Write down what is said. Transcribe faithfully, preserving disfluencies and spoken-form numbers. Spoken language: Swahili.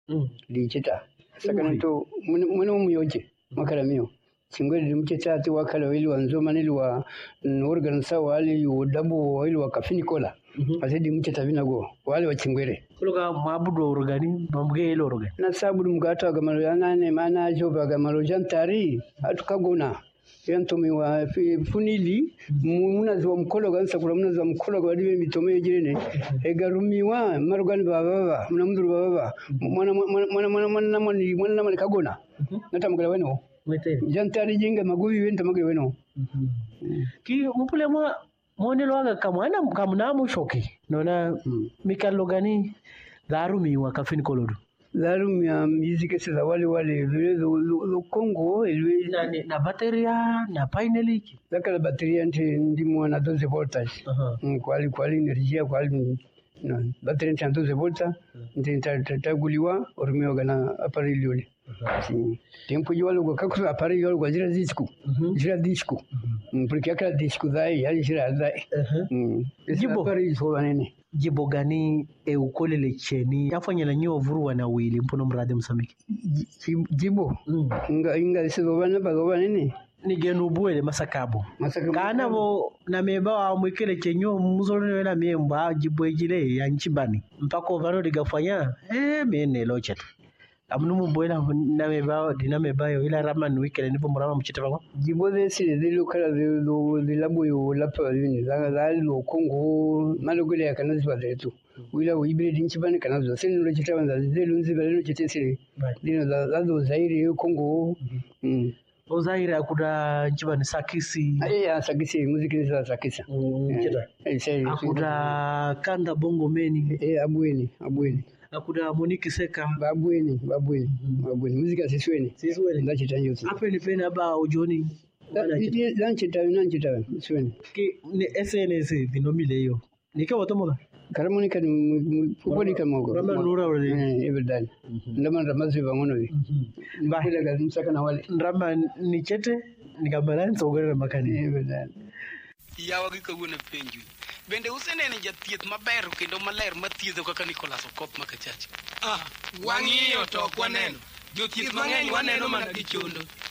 di chita sakana to mun mun yoje makala miyo chingwe di mchita ati wakala wili wanzo manili wa organ sa wali dabu wali wa kafini kola asidi mchita vinago wali wa chingwere kuloga mabudo organi bamge ile organ na sabudu mgato gamalo yanane mana joba gamalo jantari atukagona yantomi wa funili muna zo mkolo gansa kula muna zo mkolo wadiwe mitome jirene egarumiwa marugani baba muna mduru baba mwana mwana mwana mwana mwana mwana mwana kagona natamgala weno jantari jinga magubi wenta magwe weno ki mupule mwa mwone loga kamwana kamna mu shoki nona mikalo gani darumiwa kafini kolodo Larum ya musique c'est ça wale wale le le Congo ele na na bateria na painel ki lakala bateria ndi ndi mwana doze voltage kwali kwali energia kwali no bateria ndi doze volta ndi taguliwa orumio gana appareil yole tempo yole go kakuru appareil yole go jira disco jira disco porque akala disco dai yali jira dai jibo appareil so banene jibo gani e ukolele cheni yafanyela nyo vuruwa na wili mpono mrade msamiki jibo inga inga sizo bana bago banene ni genu buele masakabo masakabo kana bo na meba wa mwekele chenyo muzolo na miemba jibo ejile ya nchibani mpako vano digafanya eh mene locheta amnu mboela na meba dina meba yo ila raman wikele nipo murama mchita bako jibo de sile de lokala de de labo yo lapa yuni za za lo Kongo malogole ya kanazi badetu wila uibire dinchibani kanazo sene lo chita banza de lunzi baleno chite sile dino za za do zaire yo Kongo mm o zaire akuda nchibani sakisi eh ya sakisi muziki ni za sakisa chita eh sai akuda kanda bongo meni eh abweni abweni akuda Monique Seka babweni babweni babweni muzika sisweni sisweni ndachi tanjo ape ni pena ba ojoni lanchi tawi nanchi tawi sisweni ki ne S N S binomile hiyo nika watomola karamoni kan fuboli kan mogo rama nura wale eh everdan ndama ramazi bangono wi mbahila ga msaka na wale ndama ni chete nikabalanza ogera makani everdan yawa gi kawuono penju bende usenene jathieth maber kendo maler mathiedho kaka Nicholas Okop Makachach ah wang'iyo to ok waneno jothieth mang'eny waneno mana gi chondo